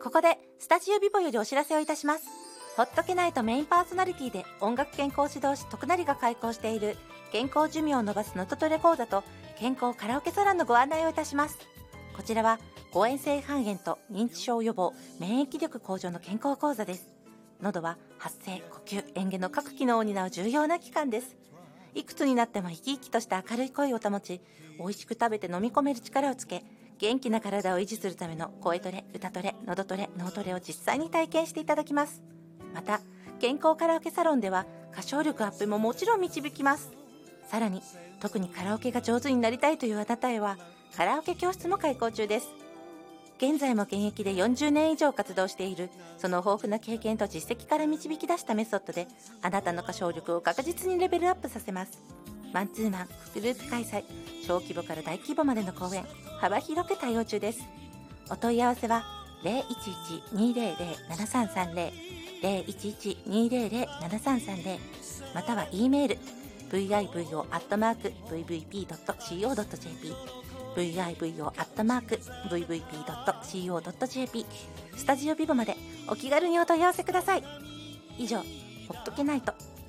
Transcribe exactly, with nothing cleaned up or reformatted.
ここでスタジオビボよりお知らせをいたします。ほっとけないとメインパーソナリティで音楽健康指導士徳成が開講している健康寿命を伸ばすのとトレ講座と健康カラオケサロンのご案内をいたします。こちらは誤嚥性肺炎と認知症予防、免疫力向上の健康講座です。喉は発声、呼吸、嚥下の各機能を担う重要な器官です。いくつになっても生き生きとした明るい声を保ち、美味しく食べて飲み込める力をつけ、元気な体を維持するための声トレ、歌トレ、喉トレ、脳トレを実際に体験していただきます。また、健康カラオケサロンでは歌唱力アップももちろん導きます。さらに、特にカラオケが上手になりたいというあなたへは、カラオケ教室も開講中です。現在も現役でよんじゅうねん以上活動している、その豊富な経験と実績から導き出したメソッドで、あなたの歌唱力を確実にレベルアップさせます。マンツーマン、グループ開催、小規模から大規模までの講演、幅広く対応中です。お問い合わせは ゼロいちいち にーぜろぜろ ななさんさんぜろ ゼロいちいち にーぜろぜろ ななさんさんぜろ または E メール ブイアイブイオー アットマーク ブイブイピー ドット シーオー ドット ジェーピー ブイアイブイオー アットマーク ブイブイピー ドット シーオー ドット ジェーピー スタジオビボまでお気軽にお問い合わせください。以上、ほっとけないと